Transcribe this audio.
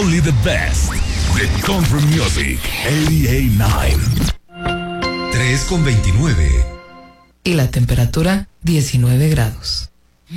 Only the best. The Country Music 88.9. 3:29. Y la temperatura 19 grados.